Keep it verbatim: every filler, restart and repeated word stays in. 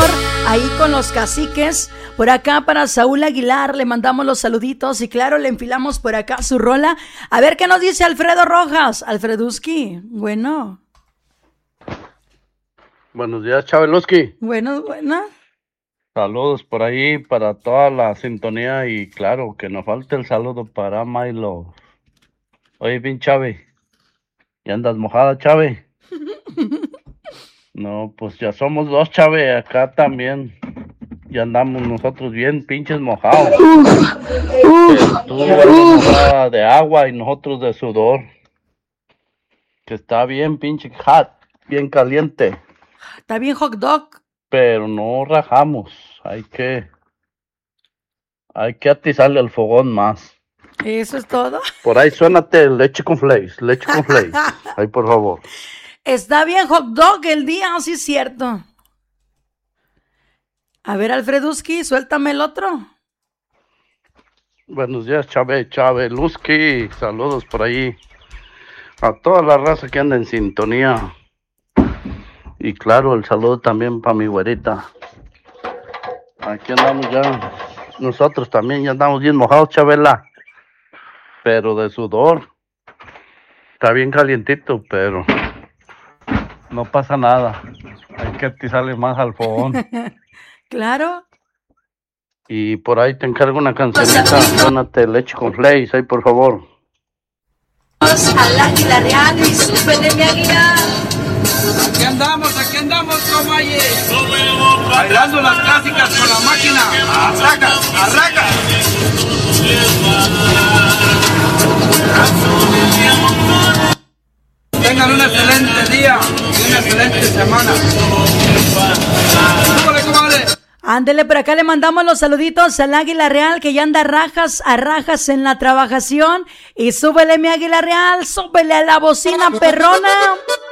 Junior, ahí con los caciques. Por acá para Saúl Aguilar le mandamos los saluditos y claro, le enfilamos por acá su rola. A ver qué nos dice Alfredo Rojas. Alfreduski, bueno. Buenos días, Chabeluski. Bueno, bueno. Saludos por ahí para toda la sintonía y claro, que nos falte el saludo para Milo. Oye, bien, Chave. ¿Ya andas mojada, Chave? No, pues ya somos dos, Chave, acá también. Ya andamos nosotros bien pinches mojados. Tú eres mojada de agua y nosotros de sudor. Que está bien pinche hot, bien caliente. Está bien hot dog. Pero no rajamos, hay que, hay que atizarle al fogón más. ¿Eso es todo? Por ahí suénate leche con flakes, leche con flakes. Ahí, por favor. Está bien hot dog el día, sí es cierto. A ver, Alfreduski, suéltame el otro. Buenos días, Chave, Chabeluski. Saludos por ahí a toda la raza que anda en sintonía. Y claro, el saludo también para mi güerita. Aquí andamos ya. Nosotros también ya andamos bien mojados, Chabela. Pero de sudor. Está bien calientito, pero no pasa nada. Hay que atizarle más al fogón. Claro. Y por ahí te encargo una cancionita. Suénate leche con flakes, ahí por favor. Al águila real y súbele mi águila. Aquí andamos, aquí andamos, comaye. Bailando las clásicas con la máquina. Arraca, arraca. Tengan un excelente día y una excelente semana. ¡Súbale, comadre! Ándele, por acá le mandamos los saluditos al Águila Real que ya anda rajas a rajas en la trabajación. Y súbele mi Águila Real, súbele a la bocina perrona.